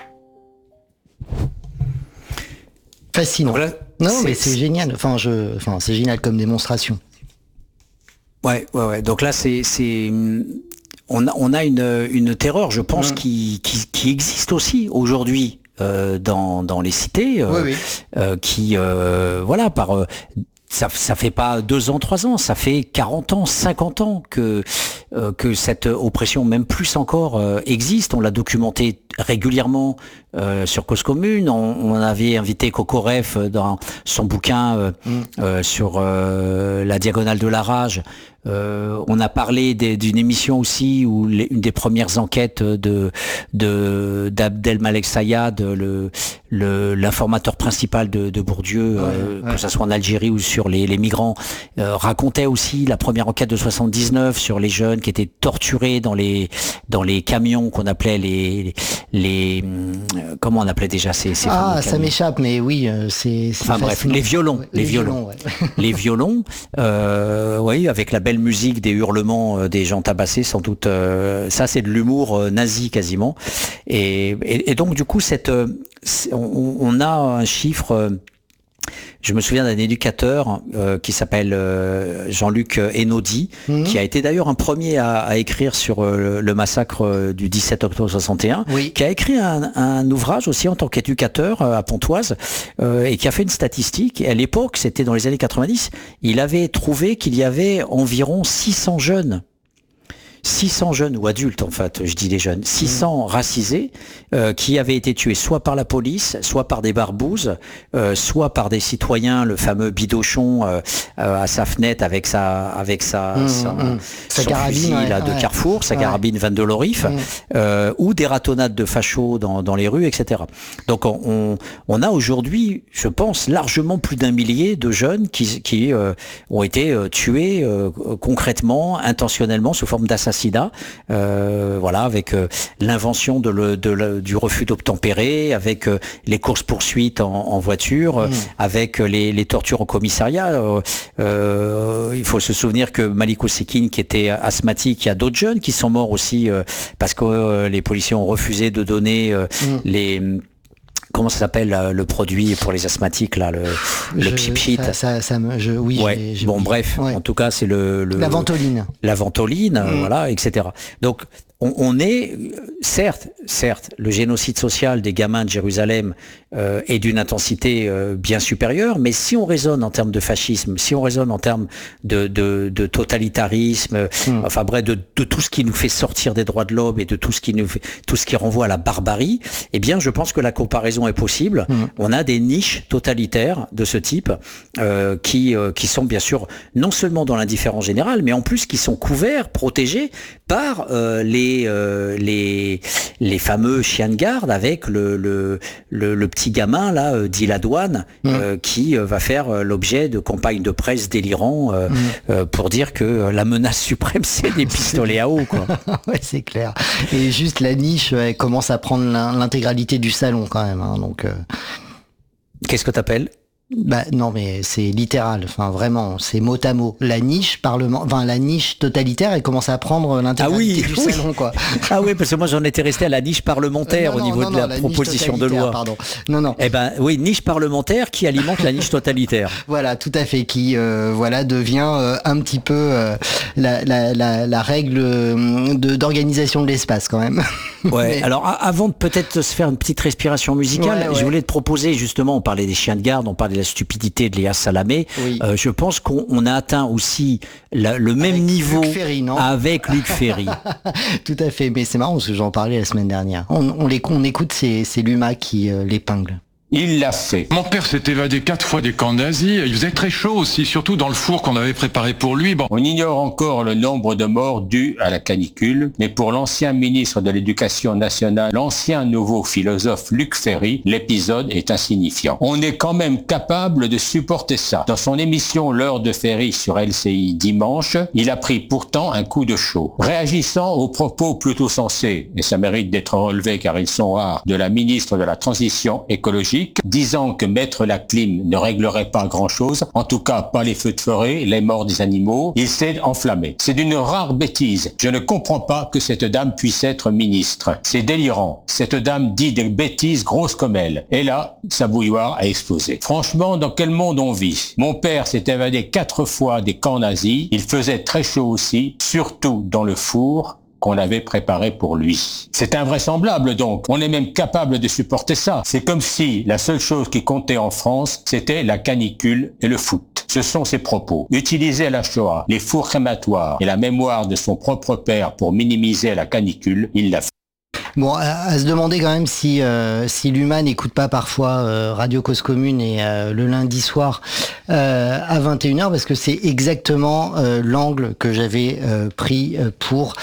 Speaker 1: Fascinant. Voilà, non, c'est, mais c'est génial. Enfin, je, enfin, c'est génial comme démonstration.
Speaker 5: Ouais, ouais, ouais. Donc là, c'est, c'est, on a, on a une, une terreur, je pense, mmh. qui, qui, qui existe aussi aujourd'hui euh, dans, dans les cités, euh, oui, oui. Euh, qui, euh, voilà, par euh, ça, ça fait pas deux ans, trois ans, ça fait quarante ans, cinquante ans que euh, que cette oppression, même plus encore, euh, existe. On l'a documenté régulièrement euh, sur Cause Commune. On, on avait invité Coco Reff dans son bouquin euh, mmh. euh, sur euh, la diagonale de la rage. Euh, on a parlé des, d'une émission aussi où les, une des premières enquêtes de, de d'Abdel Malek Sayad, le, le l'informateur principal de, de Bourdieu, ouais, euh, ouais. que ça soit en Algérie ou sur les, les migrants, euh, racontait aussi la première enquête de soixante-dix-neuf sur les jeunes qui étaient torturés dans les dans les camions qu'on appelait les les euh, comment on appelait déjà ces, ces
Speaker 1: ah ça m'échappe mais oui euh, c'est, c'est
Speaker 5: enfin bref les violons les, les violons, violons ouais. les violons euh, oui avec la belle musique des hurlements euh, des gens tabassés sans doute euh, ça c'est de l'humour euh, nazi quasiment et, et, et donc du coup cette euh, on, on a un chiffre euh, je me souviens d'un éducateur euh, qui s'appelle euh, Jean-Luc Enaudi, mmh. qui a été d'ailleurs un premier à, à écrire sur euh, le massacre du dix-sept octobre soixante et un, oui. qui a écrit un, un ouvrage aussi en tant qu'éducateur euh, à Pontoise, euh, et qui a fait une statistique. Et à l'époque, c'était dans les années quatre-vingt-dix, il avait trouvé qu'il y avait environ six cents jeunes six cents jeunes ou adultes, en fait, je dis les jeunes, six cents mmh. racisés euh, qui avaient été tués soit par la police, soit par des barbouzes, euh, soit par des citoyens, le fameux Bidochon euh, euh, à sa fenêtre avec sa avec sa,
Speaker 1: mmh,
Speaker 5: sa,
Speaker 1: mmh.
Speaker 5: son
Speaker 1: sa carabine
Speaker 5: fusil
Speaker 1: ouais,
Speaker 5: là, de
Speaker 1: ouais.
Speaker 5: Carrefour, sa ouais. carabine Van de Lorif, mmh. euh, ou des ratonnades de fachos dans, dans les rues, et cetera. Donc on, on, on a aujourd'hui, je pense, largement plus d'un millier de jeunes qui, qui euh, ont été euh, tués euh, concrètement, intentionnellement, sous forme d'assassinat. Euh, voilà, avec euh, l'invention de le, de le, du refus d'obtempérer, avec euh, les courses-poursuites en, en voiture, mmh. euh, avec les, les tortures au commissariat. Euh, euh, il faut se souvenir que Malik Oussekine, qui était asthmatique, il y a d'autres jeunes qui sont morts aussi euh, parce que euh, les policiers ont refusé de donner euh, mmh. les... Comment ça s'appelle le produit pour les asthmatiques là, le, le pipit.
Speaker 1: Ça, ça, ça me, je, oui.
Speaker 5: Ouais.
Speaker 1: J'ai, j'ai
Speaker 5: bon,
Speaker 1: oublié.
Speaker 5: bref, ouais. en tout cas, c'est le, le
Speaker 1: la ventoline.
Speaker 5: La ventoline, mmh. voilà, et cetera. Donc, on, on est, certes, certes, le génocide social des gamins de Jérusalem euh, est d'une intensité euh, bien supérieure, mais si on raisonne en termes de fascisme, si on raisonne en termes de, de, de totalitarisme, mmh. enfin bref, de, de tout ce qui nous fait sortir des droits de l'homme et de tout ce qui nous fait, tout ce qui renvoie à la barbarie, eh bien, je pense que la comparaison est possible. Mmh. On a des niches totalitaires de ce type euh, qui euh, qui sont bien sûr non seulement dans l'indifférence générale, mais en plus qui sont couverts, protégés par euh, les euh, les les fameux chiens de garde avec le le le, le petit gamin là euh, dit la douane mmh. euh, qui euh, va faire euh, l'objet de campagnes de presse délirants euh, mmh. euh, pour dire que euh, la menace suprême c'est des pistolets à eau quoi.
Speaker 1: Ouais, c'est clair. Et juste la niche elle commence à prendre l'intégralité du salon quand même hein, donc euh...
Speaker 5: Qu'est-ce que t'appelles ?
Speaker 1: Bah non mais c'est littéral, enfin vraiment, c'est mot à mot. La niche parlement, enfin la niche totalitaire, elle commence à prendre l'intégralité ah oui, du oui. salon quoi.
Speaker 5: Ah oui, parce que moi j'en étais resté à la niche parlementaire euh, non, au niveau non, de la, non, la proposition de loi.
Speaker 1: Pardon. Non non.
Speaker 5: Eh ben oui, niche parlementaire qui alimente la niche totalitaire.
Speaker 1: Voilà, tout à fait, qui euh, voilà devient euh, un petit peu euh, la, la, la, la règle de d'organisation de l'espace quand même.
Speaker 5: Ouais. Mais... Alors a- avant de peut-être se faire une petite respiration musicale, ouais, ouais. je voulais te proposer justement, on parlait des chiens de garde, on parlait de la stupidité de Léa Salamé. Oui. Euh, je pense qu'on on a atteint aussi la, le même avec niveau
Speaker 1: Luc Ferry, non
Speaker 5: avec Luc Ferry.
Speaker 1: Tout à fait, mais c'est marrant parce que j'en parlais la semaine dernière. On, on les on écoute, c'est, c'est Luma qui euh, l'épingle.
Speaker 16: Il l'a fait. Mon père s'est évadé quatre fois des camps nazis. Il faisait très chaud aussi, surtout dans le four qu'on avait préparé pour lui. Bon.
Speaker 17: On ignore encore le nombre de morts dus à la canicule, mais pour l'ancien ministre de l'Éducation nationale, l'ancien nouveau philosophe Luc Ferry, l'épisode est insignifiant. On est quand même capable de supporter ça. Dans son émission L'heure de Ferry sur L C I dimanche, il a pris pourtant un coup de chaud. Réagissant aux propos plutôt sensés, et ça mérite d'être relevé car ils sont rares, de la ministre de la Transition écologique, disant que mettre la clim ne réglerait pas grand-chose, en tout cas pas les feux de forêt, les morts des animaux, il s'est enflammé. C'est d'une rare bêtise. Je ne comprends pas que cette dame puisse être ministre. C'est délirant. Cette dame dit des bêtises grosses comme elle. Et là, sa bouilloire a explosé. Franchement, dans quel monde on vit ? Mon père s'est évadé quatre fois des camps nazis. Il faisait très chaud aussi, surtout dans le four qu'on avait préparé pour lui. C'est invraisemblable donc. On est même capable de supporter ça. C'est comme si la seule chose qui comptait en France, c'était la canicule et le foot. Ce sont ses propos. Utiliser la Shoah, les fours crématoires et la mémoire de son propre père pour minimiser la canicule, il l'a fait.
Speaker 1: Bon, à, à se demander quand même si euh, si l'Humain n'écoute pas parfois euh, Radio Cause Commune et euh, le lundi soir euh, à vingt et une heures, parce que c'est exactement euh, l'angle que j'avais euh, pris euh, pour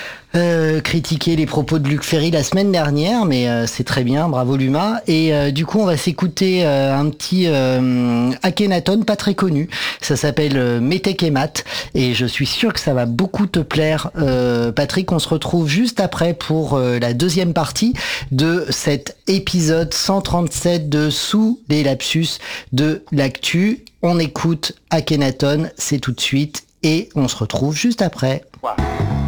Speaker 1: Euh, critiquer les propos de Luc Ferry la semaine dernière, mais euh, c'est très bien, bravo Luma. Et euh, du coup, on va s'écouter euh, un petit euh, Akhenaton pas très connu. Ça s'appelle euh, Metek et Mat, et je suis sûr que ça va beaucoup te plaire, euh, Patrick. On se retrouve juste après pour euh, la deuxième partie de cet épisode cent trente-sept de Sous les lapsus de l'actu. On écoute Akhenaton, c'est tout de suite, et on se retrouve juste après. Wow.